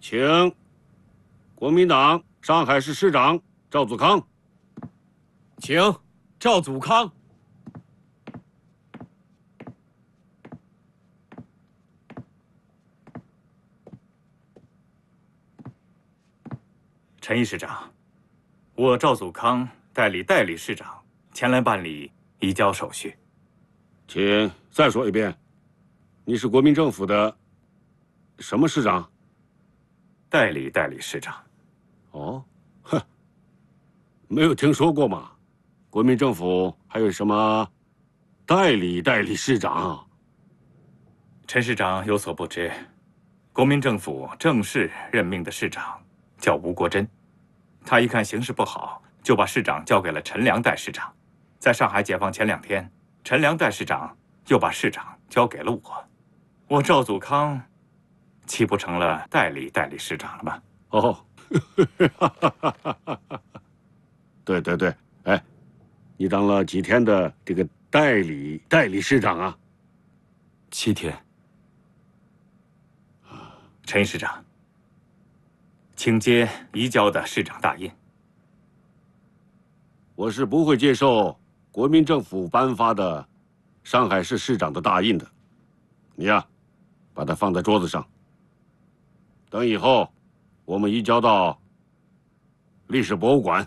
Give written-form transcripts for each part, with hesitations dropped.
请国民党上海市市长赵祖康。 请赵祖康。 陈毅市长，我赵祖康代理市长前来办理移交手续。 请再说一遍，你是国民政府的什么市长？ 代理市长。 哦，哼，没有听说过嘛。国民政府还有什么代理市长？ 陈市长有所不知，国民政府正式任命的市长叫吴国桢，他一看形势不好，就把市长交给了陈良代市长。在上海解放前2天，陈良代市长又把市长交给了我，我赵祖康岂不成了代理市长了吗？ 哦，对对对，哎，你当了几天的这个代理市长啊 7天。 陈市长，请接移交的市长大印。 我是不会接受国民政府颁发的上海市市长的大印的。你呀，把它放在桌子上，等以后我们移交到历史博物馆。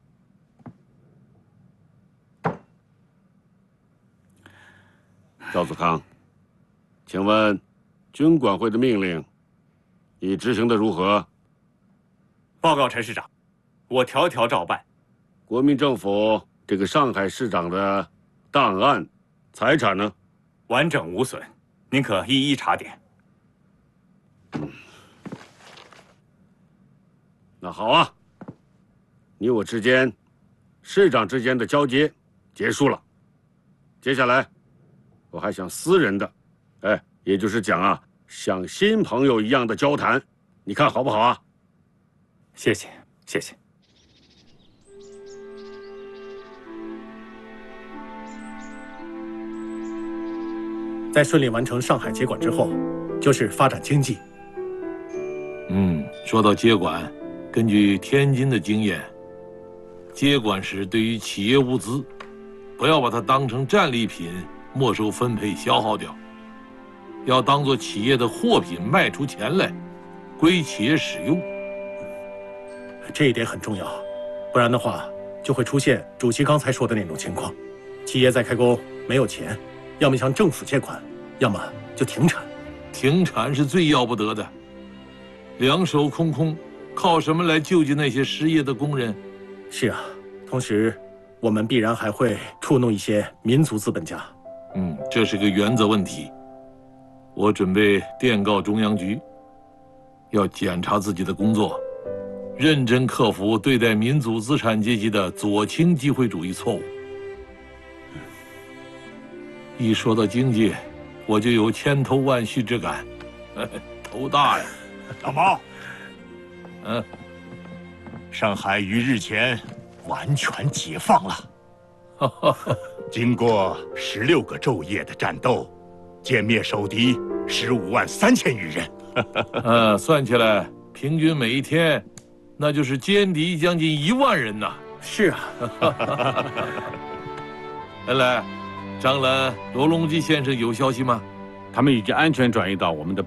赵子康，请问军管会的命令你执行的如何？ 报告陈市长，我条条照办。 国民政府这个上海市长的档案、财产呢？ 完整无损，您可一一查点。 那好啊，你我之间，市长之间的交接结束了。接下来，我还想私人的，哎，也就是讲啊，像新朋友一样的交谈，你看好不好啊？ 谢谢，谢谢。 在顺利完成上海接管之后，就是发展经济。 说到接管，根据天津的经验，接管时对于企业物资，不要把它当成战利品没收分配消耗掉，要当做企业的货品卖出钱来，归企业使用。 这一点很重要，不然的话就会出现主席刚才说的那种情况：企业在开工没有钱，要么向政府借款，要么就停产。 停产是最要不得的，两手空空，靠什么来救济那些失业的工人？ 是啊，同时我们必然还会触怒一些民族资本家。 这是个原则问题。我准备电告中央局，要检查自己的工作，认真克服对待民族资产阶级的左倾机会主义错误。一说到经济，我就有千头万绪之感，头大呀！ 老毛，上海于日前完全解放了。经过16个昼夜的战斗，歼灭守敌153000余人。 算起来，平均每一天，那就是歼敌将近1万人呐。 是啊。 来，张澜、罗隆基先生有消息吗？ 他们已经安全转移到我们的